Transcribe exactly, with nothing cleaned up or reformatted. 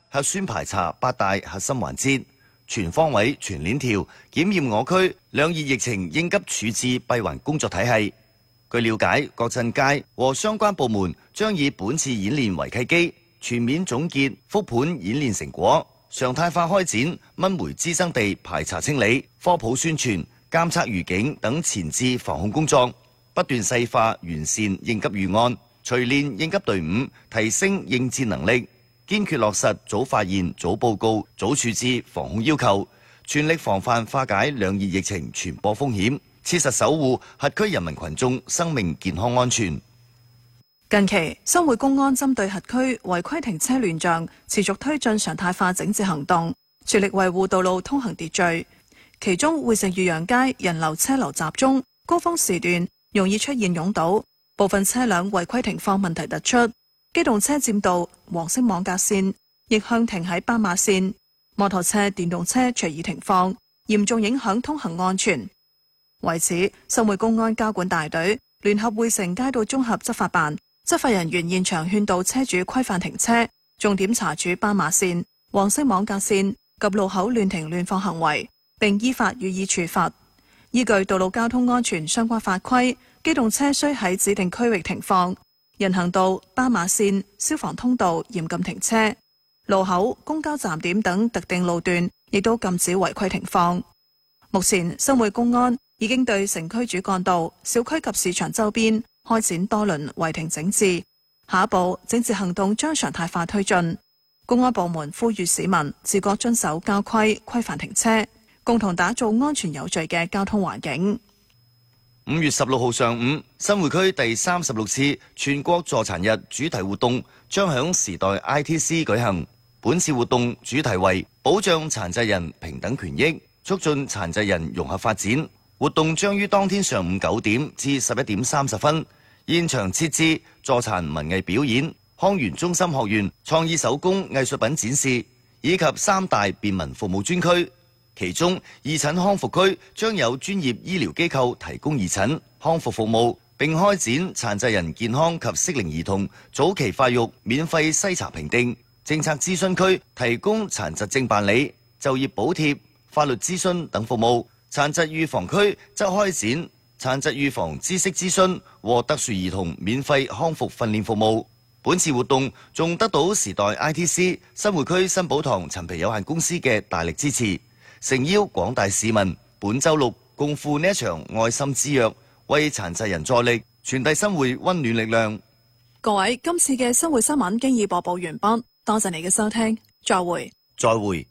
核酸排查八大核心環節，全方位全鏈條檢驗我區兩熱疫情應急處置閉環工作體系。據了解，各鎮街和相關部門將以本次演練為契機，全面總結復盤演練成果，常態化開展蚊媒滋生地排查清理、科普宣傳、監測預警等前置防控工作，不斷細化完善應急預案，錘煉應急隊伍，提升應戰能力。堅決落實早發現、早報告、早處置防控要求，全力防範化解兩熱疫情傳播風險，切實守護轄區人民群眾生命健康安全。 近期，新會公安針對轄區違規停車亂象，持續推進常態化整治行動，全力維護道路通行秩序。其中，匯城裕陽街人流車流集中，高峰時段容易出現擁堵，部分車輛違規停放問題突出。機動車佔道、黃色網格線逆向停喺斑馬線，摩托車、電動車隨意停放，嚴重影響通行安全。為此，新會公安交管大隊聯合匯城街道綜合執法辦執法人員現場勸導車主規範停車，重點查處斑馬線、黃色網格線及路口亂停亂放行為，並依法予以處罰。依據道路交通安全相關法規，機動車須喺指定區域停放。人行道、斑馬線、消防通道嚴禁停車，路口、公交站點等特定路段亦都禁止違規停放。目前，新會公安已經對城區主幹道、小區及市場周邊開展多輪違停整治，下一步整治行動將常態化推進。公安部門呼籲市民自覺遵守交規，規範停車，共同打造安全有序嘅交通環境。 五月十六號上午，新會區第三十六次全國助殘日主題活動將響時代 I T C 舉行。本次活動主題為保障殘疾人平等權益，促進殘疾人融合發展。活動將於當天上午九點至十一點三十分，現場設置助殘文藝表演、康園中心學員創意手工藝術品展示，以及三大便民服務專區。其中，義診康復區將有專業醫療機構提供義診康復服務，並開展殘疾人健康及適齡兒童早期發育免費篩查評定。政策諮詢區提供殘疾證辦理、就業補貼、法律諮詢等服務。殘疾預防區則開展殘疾預防知識諮詢和特殊兒童免費康復訓練服務。本次活動仲得到時代 I T C 新會區新寶堂陳皮有限公司嘅大力支持。誠邀廣大市民本周六共赴呢一場愛心之約，為殘疾人助力，傳遞新會溫暖力量。 各位，今次嘅新會新聞經已播報完畢，多謝你嘅收聽，再會。 再會。